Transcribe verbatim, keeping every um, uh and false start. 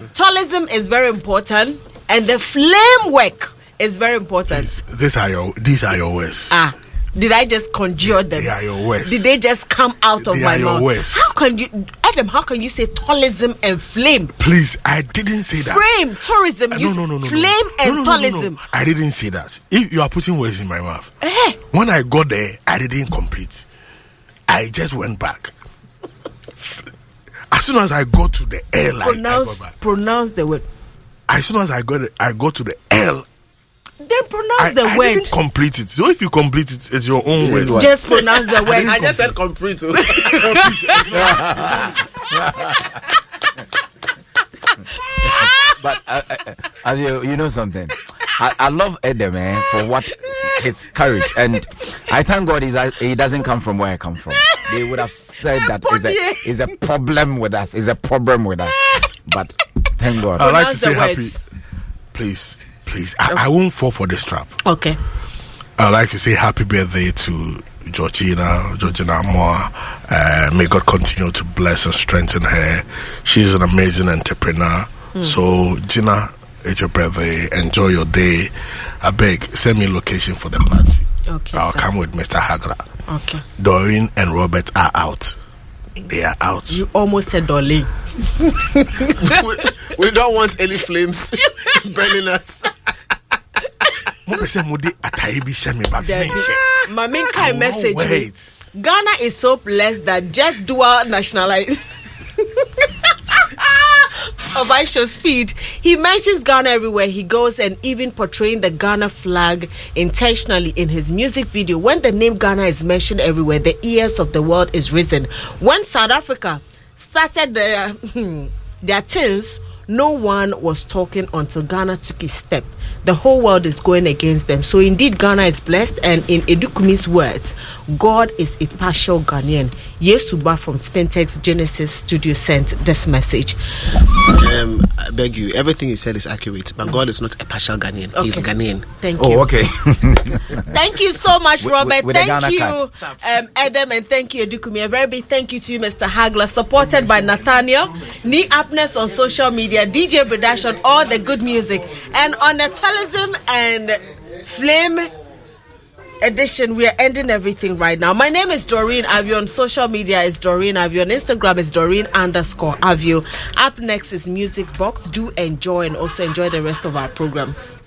tourism is very important, and the flame work is very important. These, these are your these are your words. Ah, did I just conjure them? They are your words. Did they just come out of they my are your mouth? Words. How can you, Adam? How can you say tourism and flame? Please, I didn't say that. Flame, tourism. Uh, you no, no, no, no, flame no. and no, no, no, tourism. No, no. I didn't say that. If you are putting words in my mouth, Eh. when I got there, I didn't complete. I just went back. As soon as I got to the L, I, Pronounce, I got back. pronounce the word. As soon as I got it, I got to the L. Then pronounce I, the I word. didn't complete it. So if you complete it, it's your own words. Just pronounce the word. I just said complete. But uh, uh, uh, you, you know something? I, I love Edem, man, for what his courage, and I thank God he's, he doesn't come from where I come from. They would have said that is a is a problem with us. Is a problem with us. But thank God. I'd like to Pronounce say the happy. words. Please, please. I, I won't fall for this trap. Okay. I'd like to say happy birthday to Georgina, Georgina Moore. Uh, may God continue to bless and strengthen her. She's an amazing entrepreneur. Mm. So, Gina, it's your birthday. Enjoy your day. I beg, send me location for the party. Okay. I'll sir. come with Mister Hagler. Okay. Doreen and Robert are out. They are out. You almost said Dolly. we, we don't want any flames burning us. My main kind message is, Ghana is so blessed that just dual nationalize of I show speed. He mentions Ghana everywhere he goes, and even portraying the Ghana flag intentionally in his music video. When the name Ghana is mentioned everywhere, the ears of the world is risen. When South Africa started their their things, no one was talking until Ghana took a step. The whole world is going against them. So indeed, Ghana is blessed, and in Edukumi's words, God is a partial Ghanaian. Yesuba from Spentex Genesis Studio sent this message. Um, I beg you, everything you said is accurate, but God is not a partial Ghanaian. Okay. He's Ghanaian. Thank you. Oh, okay. Thank you so much, With- Robert. with- with a thank Ghana you, card. um, Adam, and thank you, Edukumi. A very big thank you to you, Mister Hagler, supported by Nathaniel, Knee Upness on social media, D J Bradash on all the good music, and on the tourism and flame edition, we are ending everything right now. My name is Doreen Avio. On social media is Doreen Avio. On Instagram is Doreen underscore Avio. Up next is Music Box. Do enjoy and also enjoy the rest of our programs.